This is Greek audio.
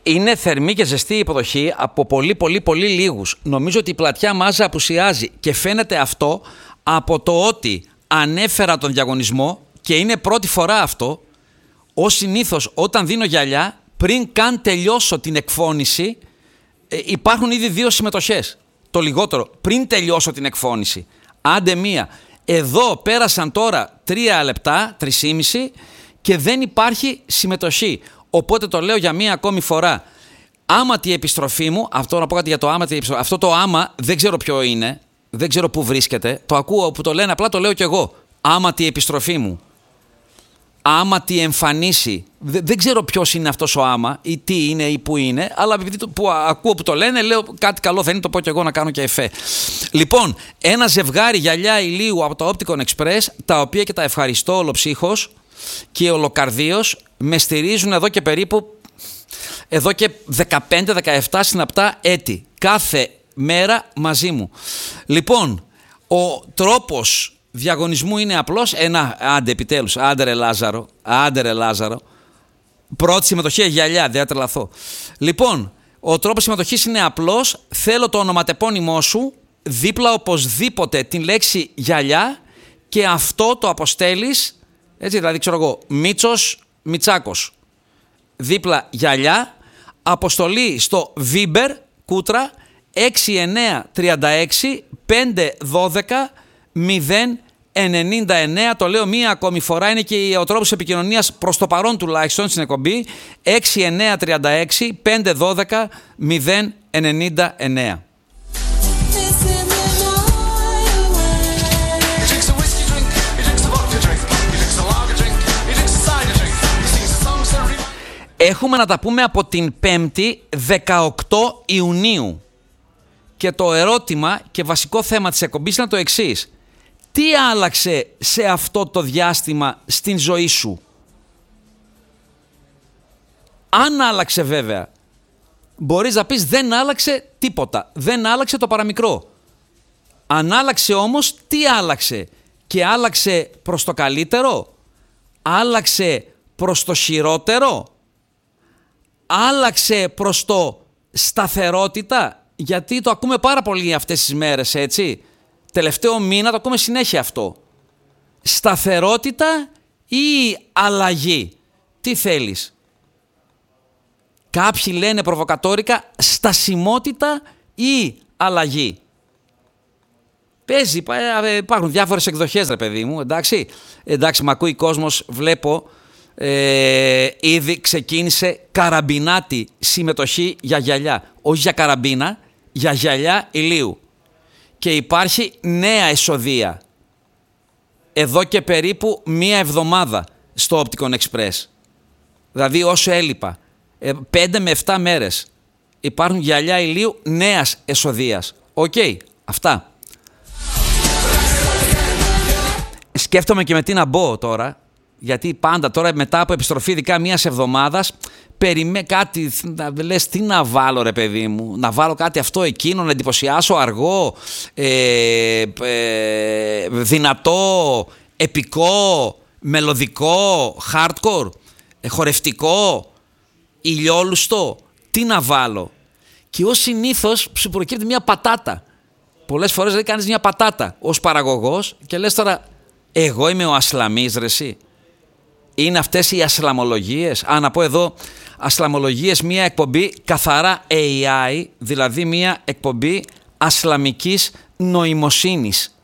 Είναι θερμή και ζεστή η υποδοχή από πολύ λίγους. Νομίζω ότι η πλατιά μάζα απουσιάζει και φαίνεται αυτό από το ότι ανέφερα τον διαγωνισμό και είναι πρώτη φορά αυτό. Ως συνήθως όταν δίνω γυαλιά, πριν καν τελειώσω την εκφώνηση, υπάρχουν ήδη 2 συμμετοχές. Το λιγότερο, πριν τελειώσω την εκφώνηση. Άντε μία. Εδώ πέρασαν τώρα 3 λεπτά, 3,5 και δεν υπάρχει συμμετοχή. Οπότε το λέω για μία ακόμη φορά. Άματη επιστροφή μου, αυτό να πω κάτι για το άματη επιστροφή. Αυτό το άμα δεν ξέρω ποιο είναι, δεν ξέρω πού βρίσκεται. Το ακούω που το λένε, απλά το λέω κι εγώ. Άματη επιστροφή μου. Άματη εμφανίσει. Δεν ξέρω ποιος είναι αυτός ο άμα ή τι είναι ή πού είναι, αλλά επειδή ακούω που το λένε, λέω κάτι καλό θα είναι, το πω κι εγώ να κάνω και εφέ. Λοιπόν, ένα ζευγάρι γυαλιά ηλίου από το Opticon Express, τα οποία και τα ευχαριστώ ολοψύχως και ολοκαρδίως, με στηρίζουν εδώ και περίπου 15-17 συναπτά έτη. Κάθε μέρα μαζί μου. Λοιπόν, ο τρόπος διαγωνισμού είναι απλός. Άντε επιτέλους, άντε ρε Λάζαρο. Πρώτη συμμετοχή γυαλιά, δεν θα τρελαθώ. Λοιπόν, ο τρόπος συμμετοχής είναι απλός. Θέλω το ονοματεπώνυμό σου, δίπλα οπωσδήποτε την λέξη γυαλιά και αυτό το αποστέλεις, έτσι δηλαδή ξέρω εγώ, Μίτσος Μιτσάκος. Δίπλα γυαλιά, αποστολή στο Viber, Κούτρα, 6936 512 099. Το λέω μία ακόμη φορά, είναι και ο τρόπος επικοινωνίας προς το παρόν τουλάχιστον στην εκπομπή, 6936 512 099. Έχουμε να τα πούμε από την 5η 18 Ιουνίου. Και το ερώτημα και βασικό θέμα της εκπομπής είναι το εξής. Τι άλλαξε σε αυτό το διάστημα στην ζωή σου? Αν άλλαξε βέβαια, μπορείς να πεις δεν άλλαξε τίποτα. Δεν άλλαξε το παραμικρό. Αν άλλαξε όμως, τι άλλαξε? Και άλλαξε προς το καλύτερο? Άλλαξε προς το χειρότερο? Άλλαξε προς το σταθερότητα? Γιατί το ακούμε πάρα πολύ αυτές τις μέρες, έτσι. Τελευταίο μήνα το ακούμε συνέχεια αυτό. Σταθερότητα ή αλλαγή? Τι θέλεις? Κάποιοι λένε προβοκατόρικα στασιμότητα ή αλλαγή. Παίζει, υπάρχουν διάφορες εκδοχές ρε παιδί μου, εντάξει. Εντάξει, μ' ακούει κόσμος, βλέπω. Ήδη ξεκίνησε καραμπινάτη συμμετοχή για γυαλιά. Όχι για καραμπίνα, για γυαλιά ηλίου. Και υπάρχει νέα εσοδεία εδώ και περίπου 1 εβδομάδα στο Opticon Express. Δηλαδή όσο έλειπα 5 με 7 μέρες υπάρχουν γυαλιά ηλίου νέας εσοδείας. Οκ, αυτά. Σκέφτομαι και με τι να μπω τώρα. Γιατί πάντα τώρα μετά από επιστροφή ειδικά μιας εβδομάδας κάτι, λες τι να βάλω ρε παιδί μου, να βάλω κάτι αυτό εκείνο, να εντυπωσιάσω, αργό, δυνατό, επικό, μελωδικό, hardcore, χορευτικό, ηλιόλουστο, τι να βάλω? Και ως συνήθως σου προκύπτει μια πατάτα. Πολλές φορές δεν κάνεις μια πατάτα ως παραγωγός και λες τώρα εγώ είμαι ο Ασλαμής ρε εσύ. Είναι αυτές οι ασλαμολογίες? Να πω εδώ ασλαμολογίες, μια εκπομπή καθαρά AI, δηλαδή μια εκπομπή ασλαμικής νοημοσύνης.